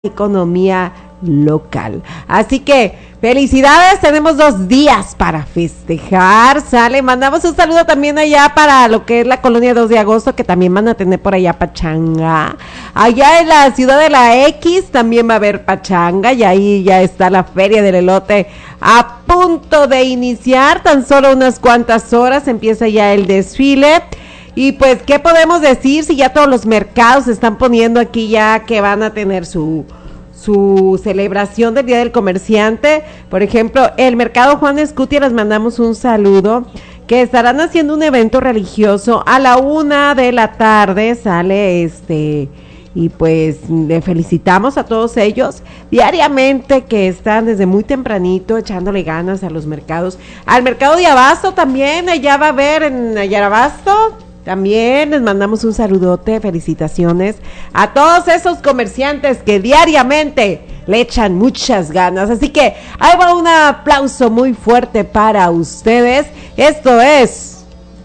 economía local. Así que felicidades, tenemos 2 días para festejar, sale, mandamos un saludo también allá para lo que es la colonia 2 de agosto, que también van a tener por allá pachanga. Allá en la ciudad de la X también va a haber pachanga, y ahí ya está la feria del elote a punto de iniciar, tan solo unas cuantas horas empieza ya el desfile. Y pues, ¿qué podemos decir si ya todos los mercados se están poniendo aquí ya que van a tener su celebración del Día del Comerciante? Por ejemplo, el Mercado Juan Escutia, les mandamos un saludo, que estarán haciendo un evento religioso a la 1 de la tarde, sale y pues le felicitamos a todos ellos diariamente que están desde muy tempranito echándole ganas a los mercados. Al mercado de Abasto también, allá va a haber en Abasto. También les mandamos un saludote, felicitaciones a todos esos comerciantes que diariamente le echan muchas ganas. Así que ahí va un aplauso muy fuerte para ustedes. Esto es...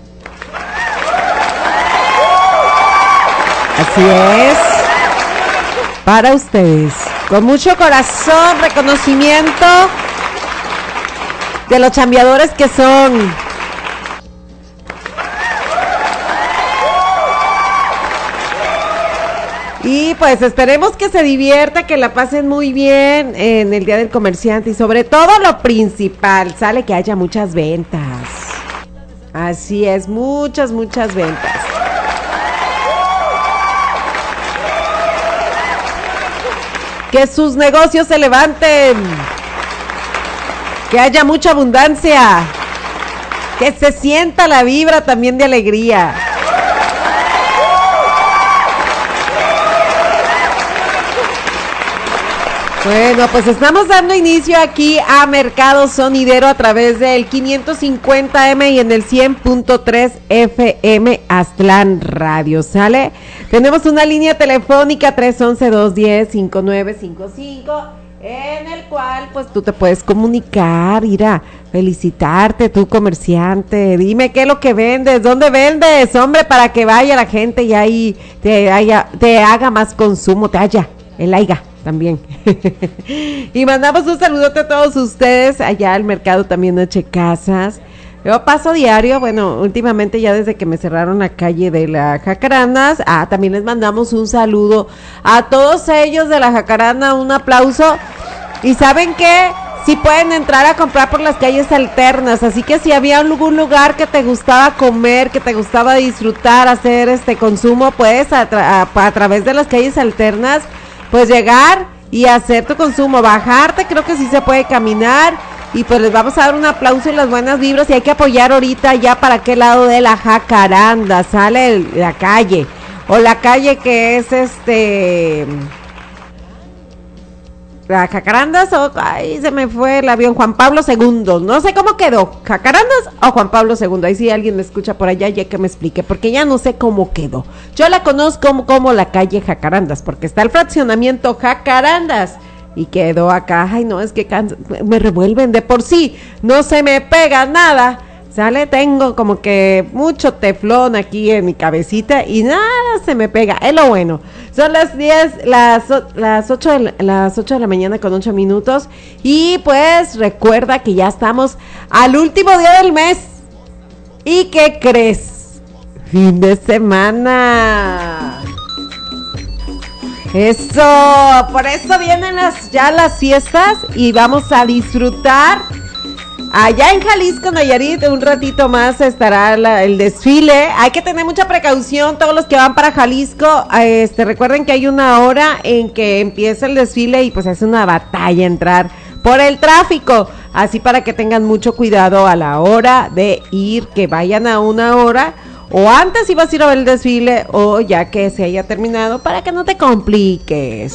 Así es, para ustedes. Con mucho corazón, reconocimiento de los chambeadores que son... Y pues esperemos que se divierta, que la pasen muy bien en el Día del Comerciante y sobre todo lo principal, sale que haya muchas ventas. Así es, muchas ventas. Que sus negocios se levanten, que haya mucha abundancia, que se sienta la vibra también de alegría. Bueno, pues estamos dando inicio aquí a Mercado Sonidero a través del 550M y en el 100.3 FM Aztlán Radio, ¿sale? Tenemos una línea telefónica 311-210-5955 en el cual pues tú te puedes comunicar, ir a felicitarte, tú comerciante, dime qué es lo que vendes, dónde vendes, hombre, para que vaya la gente y ahí te haga más consumo, el haya también. Y mandamos un saludote a todos ustedes allá al mercado también H Casas. Yo paso diario, bueno, últimamente ya desde que me cerraron la calle de la Jacarandas, también les mandamos un saludo a todos ellos de la Jacaranda, un aplauso. Y ¿saben qué? Sí pueden entrar a comprar por las calles alternas, así que si había algún lugar que te gustaba comer, que te gustaba disfrutar, hacer consumo, puedes a través de las calles alternas pues llegar y hacer tu consumo, bajarte, creo que sí se puede caminar, y pues les vamos a dar un aplauso y las buenas vibras, y hay que apoyar ahorita ya para qué lado de la Jacaranda, sale la calle, o la calle que es la Jacarandas, ahí se me fue el avión, Juan Pablo II, no sé cómo quedó, Jacarandas o Juan Pablo II, ahí sí alguien me escucha por allá ya que me explique, porque ya no sé cómo quedó. Yo la conozco como la calle Jacarandas, porque está el fraccionamiento Jacarandas, y quedó acá, ay no, es que me revuelven de por sí, no se me pega nada, sale, tengo como que mucho teflón aquí en mi cabecita y nada se me pega, es lo bueno. Son las 8 de la mañana con 8 minutos y pues recuerda que ya estamos al último día del mes. ¿Y qué crees? Fin de semana. Eso, por eso vienen ya las fiestas y vamos a disfrutar. Allá en Jalisco, Nayarit, un ratito más estará el desfile. Hay que tener mucha precaución todos los que van para Jalisco. Recuerden que hay una hora en que empieza el desfile y pues es una batalla entrar por el tráfico. Así para que tengan mucho cuidado a la hora de ir, que vayan a una hora o antes si vas a ir a ver el desfile o ya que se haya terminado para que no te compliques.